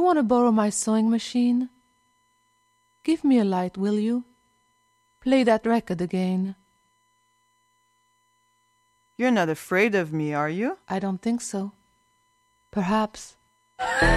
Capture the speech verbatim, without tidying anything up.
you want to borrow my sewing machine? Give me a light, will you? Play that record again. You're not afraid of me, are you? I don't think so. Perhaps.